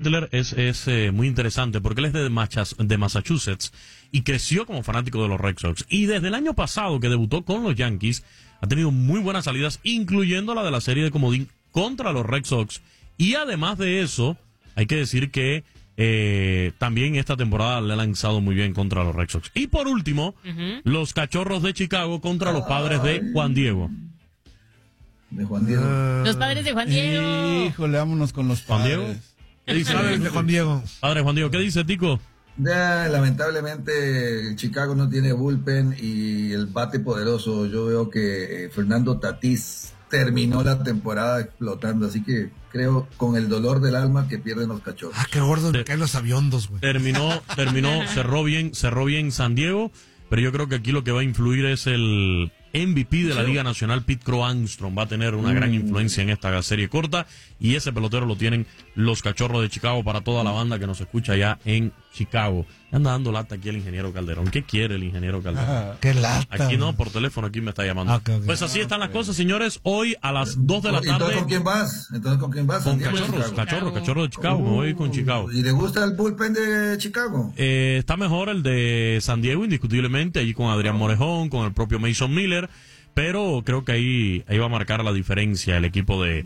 Butler es muy interesante porque él es de Massachusetts y creció como fanático de los Red Sox. Y desde el año pasado que debutó con los Yankees, ha tenido muy buenas salidas, incluyendo la de la serie de comodín contra los Red Sox. Y además de eso, hay que decir que también esta temporada le ha lanzado muy bien contra los Red Sox. Y por último, los Cachorros de Chicago contra los Padres de Juan Diego. De Juan Diego. Los Padres de Juan Diego. Híjole, vámonos con los Juan Padres. Diego. ¿Qué dice Padres de Juan Diego? Padre Juan Diego, ¿qué dice, Tico? Lamentablemente Chicago no tiene bullpen y el bate poderoso. Yo veo que Fernando Tatís terminó la temporada explotando, así que creo con el dolor del alma que pierden los Cachorros. Qué gordos me caen los aviondos, güey. Terminó, cerró bien San Diego, pero yo creo que aquí lo que va a influir es el MVP de la Liga Nacional, Pete Crow Armstrong. Va a tener una gran influencia en esta serie corta y ese pelotero lo tienen los Cachorros de Chicago para toda la banda que nos escucha allá en Chicago. Anda dando lata aquí el ingeniero Calderón. ¿Qué quiere el ingeniero Calderón? Qué lata. Aquí no, por teléfono, aquí me está llamando. Okay. Pues así están las cosas, señores. Hoy a las 2 de la tarde. ¿Entonces con quién vas? Con Cachorros de Chicago. Me voy con Chicago. ¿Y le gusta el bullpen de Chicago? Está mejor el de San Diego, indiscutiblemente, allí con Adrián Morejón, con el propio Mason Miller. Pero creo que ahí va a marcar la diferencia el equipo de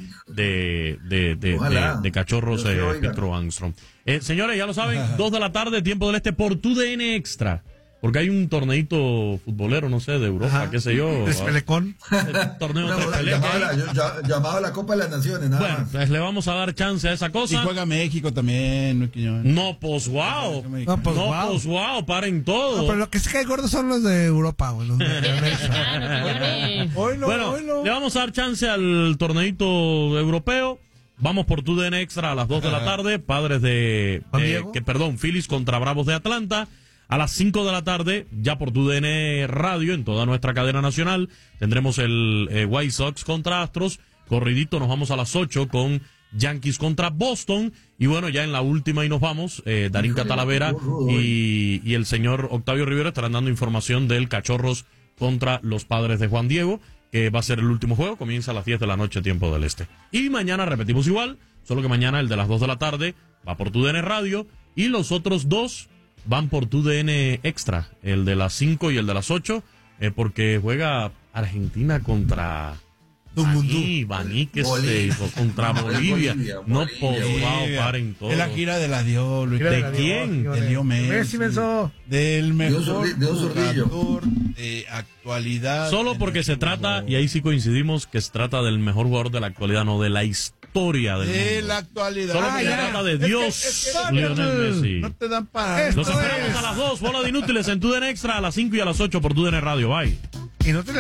Cachorros Pete Crow Armstrong. Señores, ya lo saben, 2 de la tarde, tiempo del este por TUDN Extra. Porque hay un torneito futbolero, no sé, de Europa, qué sé yo. ¿Despelecón? Torneo llamado la Copa de las Naciones, nada bueno, más. pues le vamos a dar chance a esa cosa. Y juega México también. No, pues wow. Wow, paren todo. No, pero lo que se cae gordo son los de Europa, güey. Los de bueno, le vamos a dar chance al torneito europeo. Vamos por TUDN Extra a las 2 de la tarde. Padres Phillies contra Bravos de Atlanta. A las 5 de la tarde, ya por TUDN Radio, en toda nuestra cadena nacional, tendremos el White Sox contra Astros. Corridito, nos vamos a las 8 con Yankees contra Boston. Y bueno, ya en la última y nos vamos, Darín Catalavera y el señor Octavio Rivera estarán dando información del Cachorros contra los Padres de Juan Diego, que va a ser el último juego, comienza a las 10 de la noche, tiempo del este. Y mañana repetimos igual, solo que mañana el de las 2 de la tarde va por TUDN Radio y los otros dos van por TUDN Extra, el de las 5 y el de las 8, porque juega Argentina contra Baní, que se hizo contra Bolivia. No, paren todo. Es la gira de la Dios, Luis. ¿De quién? De Leo Messi. Del mejor jugador de actualidad. Solo porque se trata, y ahí sí coincidimos, que se trata del mejor jugador de la actualidad, no de la historia del mundo. De la actualidad. Solo porque se trata de Dios, Lionel Messi. No te dan para... Nos esperamos a las 2, bola de inútiles en TUDN Extra, a las 5 y a las 8 por TUDN Radio. Bye. Y no te